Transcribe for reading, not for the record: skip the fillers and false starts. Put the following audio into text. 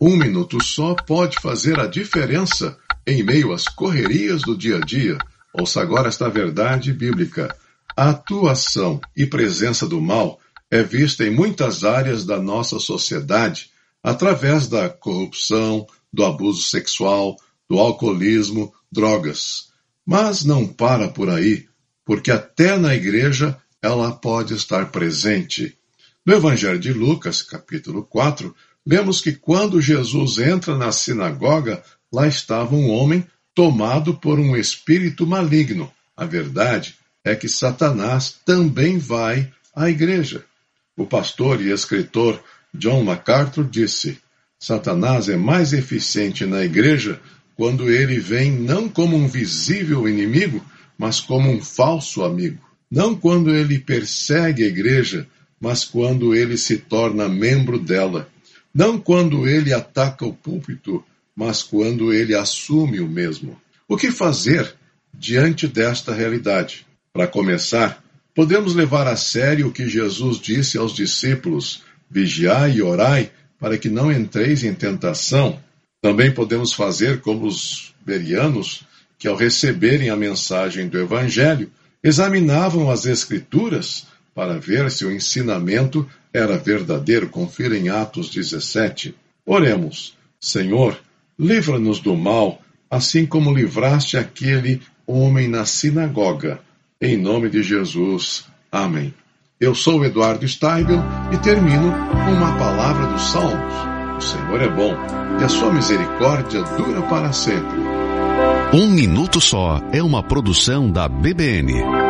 Um minuto só pode fazer a diferença em meio às correrias do dia a dia. Ouça agora esta verdade bíblica. A atuação e presença do mal é vista em muitas áreas da nossa sociedade, através da corrupção, do abuso sexual, do alcoolismo, drogas. Mas não para por aí, porque até na igreja ela pode estar presente. No Evangelho de Lucas, capítulo 4, vemos que quando Jesus entra na sinagoga, lá estava um homem tomado por um espírito maligno. A verdade é que Satanás também vai à igreja. O pastor e escritor John MacArthur disse: Satanás é mais eficiente na igreja quando ele vem não como um visível inimigo, mas como um falso amigo. Não quando ele persegue a igreja, mas quando ele se torna membro dela. Não quando ele ataca o púlpito, mas quando ele assume o mesmo. O que fazer diante desta realidade? Para começar, podemos levar a sério o que Jesus disse aos discípulos: vigiai e orai para que não entreis em tentação. Também podemos fazer como os bereanos, que ao receberem a mensagem do Evangelho, examinavam as Escrituras para ver se o ensinamento era verdadeiro. Confira em Atos 17. Oremos. Senhor, livra-nos do mal, assim como livraste aquele homem na sinagoga. Em nome de Jesus. Amém. Eu sou Eduardo Steibel e termino com uma palavra dos Salmos. O Senhor é bom e a sua misericórdia dura para sempre. Um Minuto Só é uma produção da BBN.